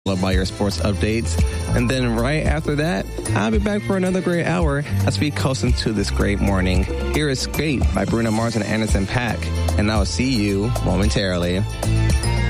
About your sports updates. And then right after that, I'll be back for another great hour as we coast into this great morning. Here is Skate by Bruno Mars and Anderson .Paak. And I'll see you momentarily.